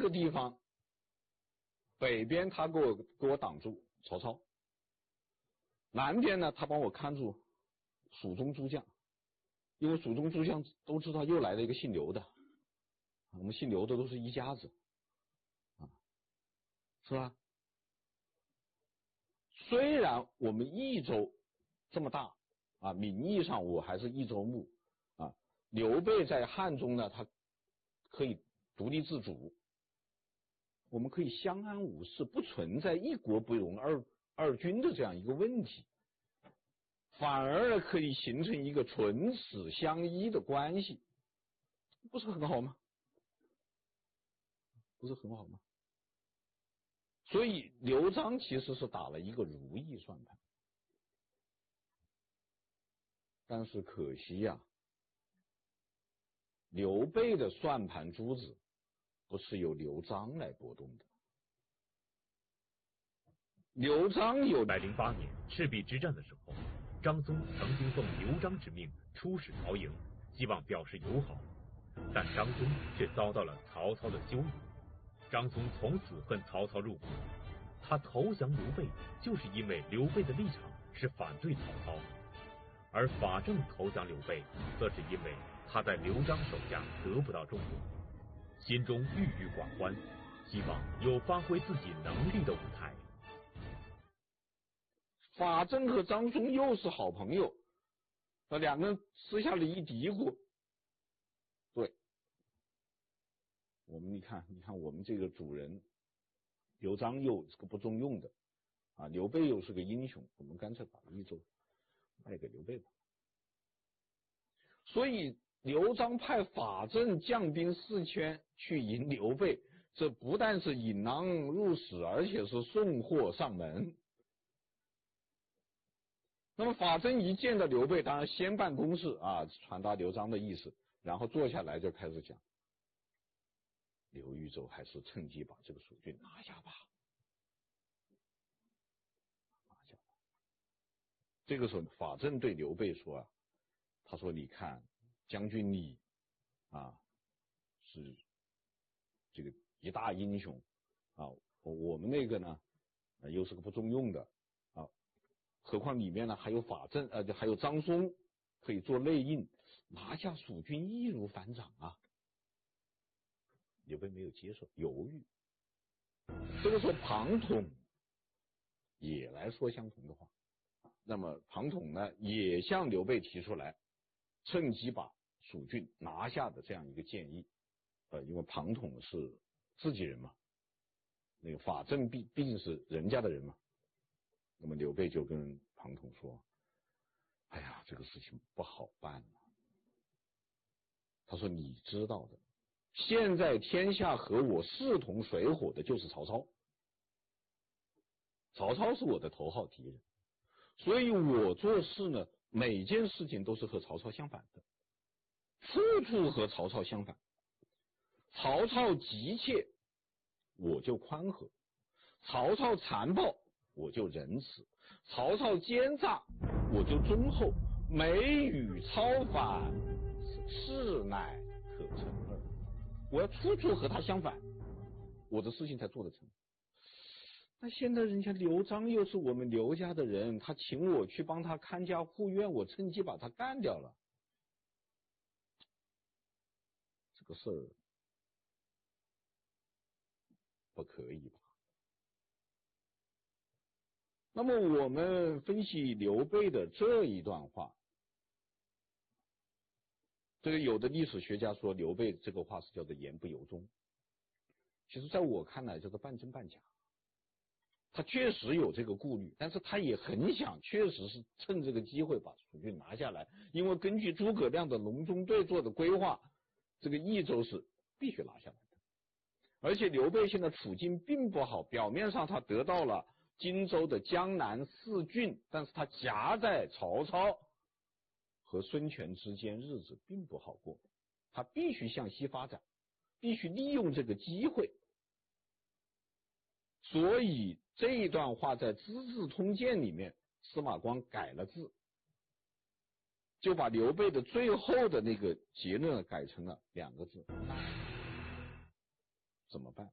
个地方，北边他给我挡住曹操，南边呢他帮我看住蜀中诸将，因为蜀中诸将都知道又来了一个姓刘的，我们姓刘的都是一家子啊，是吧？虽然我们益州这么大啊，名义上我还是益州牧啊，刘备在汉中呢，他可以独立自主，我们可以相安无事，不存在一国不容二君的这样一个问题，反而可以形成一个唇齿相依的关系，不是很好吗？不是很好吗？所以刘璋其实是打了一个如意算盘，但是可惜呀，刘备的算盘珠子不是由刘璋来拨动的。刘璋有 108年赤壁之战的时候，张松曾经奉刘璋之命出使曹营，希望表示友好，但张松却遭到了曹操的羞辱。张松从此恨曹操入骨，他投降刘备就是因为刘备的立场是反对曹操，而法正投降刘备则是因为他在刘璋手下得不到重用，心中郁郁寡欢，希望有发挥自己能力的舞台。 法正和张松又是好朋友，两个人私下里一嘀咕，对，你看我们这个主人刘璋又是个不中用的啊，刘备又是个英雄，我们干脆把益州卖给刘备吧。所以刘璋派法正将兵4000去迎刘备，这不但是引狼入室，而且是送货上门。那么法正一见到刘备，当然先办公事啊，传达刘璋的意思，然后坐下来就开始讲，刘豫州还是趁机把这个蜀郡拿下吧，拿下吧。这个时候法正对刘备说啊，他说你看将军你啊是这个一大英雄啊，我们那个呢又是个不中用的啊，何况里面呢还有法正还有张松可以做内应，拿下蜀郡易如反掌啊。刘备没有接受，犹豫。这个时候庞统也来说相同的话，那么庞统呢也向刘备提出来趁机把蜀郡拿下的这样一个建议，因为庞统是自己人嘛，那个法正毕竟是人家的人嘛，那么刘备就跟庞统说，哎呀，这个事情不好办了。他说你知道的，现在天下和我势同水火的就是曹操，曹操是我的头号敌人，所以我做事呢，每件事情都是和曹操相反的，处处和曹操相反。曹操急切，我就宽和；曹操残暴，我就仁慈；曹操奸诈，我就忠厚。美与操反，是乃可成耳。我要处处和他相反，我的事情才做得成。那现在人家刘璋又是我们刘家的人，他请我去帮他看家护院，我趁机把他干掉了，这个事儿不可以吧？那么我们分析刘备的这一段话，这个有的历史学家说刘备这个话是叫做言不由衷，其实在我看来叫做半真半假。他确实有这个顾虑，但是他也很想确实是趁这个机会把蜀郡拿下来，因为根据诸葛亮的隆中对做的规划，这个益州是必须拿下来的。而且刘备现在处境并不好，表面上他得到了荆州的江南4郡，但是他夹在曹操和孙权之间，日子并不好过，他必须向西发展，必须利用这个机会。所以这一段话在《资治通鉴》里面，司马光改了字，就把刘备的最后的那个结论改成了2个字：怎么办？